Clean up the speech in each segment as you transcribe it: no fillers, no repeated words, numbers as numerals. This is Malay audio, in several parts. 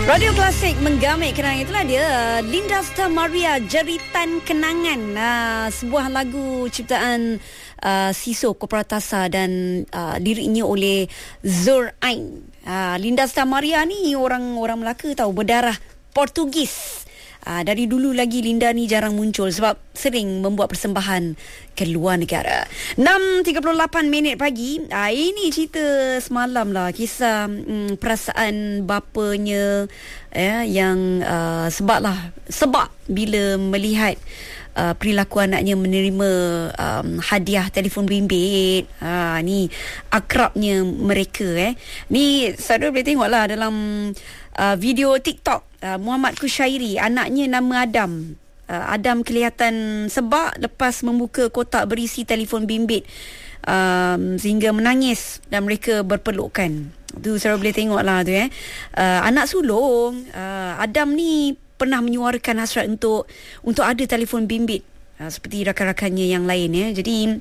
Radio Klasik menggamit kenangan. Itulah dia Linda Star Maria, Jeritan Kenangan. Sebuah lagu ciptaan Siso Kopratasa dan liriknya oleh Zor Ain. Linda Star Maria ni orang Melaka tahu, berdarah Portugis. Dari dulu lagi Linda ni jarang muncul sebab sering membuat persembahan ke luar negara. 6.38 pagi. Ini cerita semalam lah, kisah perasaan bapanya yang sebab bila melihat perilaku anaknya menerima hadiah telefon bimbit. Ni akrabnya mereka. Ni saudara boleh tengoklah dalam video TikTok. Muhammad Kushairi, anaknya nama Adam. Adam kelihatan sebab lepas membuka kotak berisi telefon bimbit sehingga menangis dan mereka berpelukan. Tu saudara boleh tengoklah tu. Anak sulung Adam ni pernah menyuarakan hasrat untuk ada telefon bimbit seperti rakan-rakannya yang lain. Jadi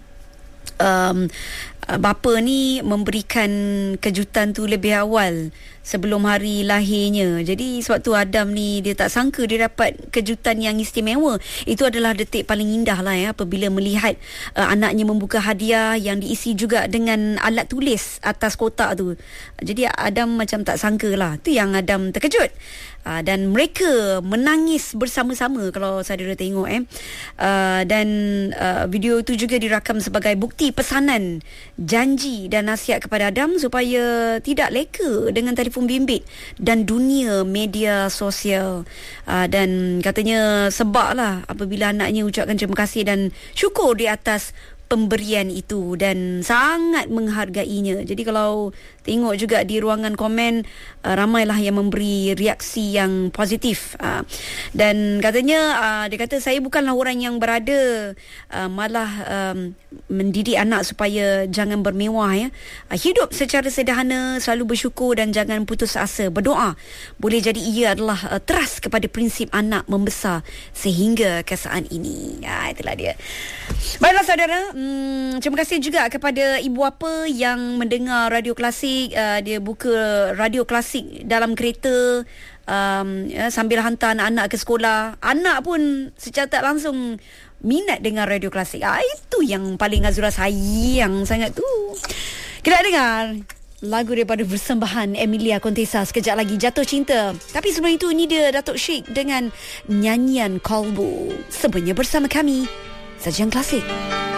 bapa ni memberikan kejutan tu lebih awal sebelum hari lahirnya. Jadi sebab tu Adam ni dia tak sangka dia dapat kejutan yang istimewa. Itu adalah detik paling indah lah apabila melihat anaknya membuka hadiah yang diisi juga dengan alat tulis atas kotak tu. Jadi Adam macam tak sangka lah. Tu yang Adam terkejut. Dan mereka menangis bersama-sama kalau saudara tengok. Dan video itu juga dirakam sebagai bukti pesanan, janji dan nasihat kepada Adam supaya tidak leka dengan telefon bimbit dan dunia media sosial. Dan katanya sebablah apabila anaknya ucapkan terima kasih dan syukur di atas pemberian itu dan sangat menghargainya. Jadi kalau tengok juga di ruangan komen, ramailah yang memberi reaksi yang positif. Dan katanya dia kata saya bukanlah orang yang berada, malah mendidik anak supaya jangan bermewah. Hidup secara sederhana, selalu bersyukur dan jangan putus asa, berdoa. Boleh jadi ia adalah teras kepada prinsip anak membesar sehingga ke saat ini. Itulah dia. Baiklah saudara, terima kasih juga kepada ibu apa yang mendengar Radio Klasik. Dia buka Radio Klasik dalam kereta sambil hantar anak-anak ke sekolah. Anak pun secara tak langsung minat dengar Radio Klasik. Itu yang paling Azura sayang sangat tu. Kita dengar lagu daripada persembahan Emilia Contessa sekejap lagi, Jatuh Cinta. Tapi sebelum itu, ini dia Datuk Syik dengan nyanyian Kolbu. Semuanya bersama kami, Sajian Klasik.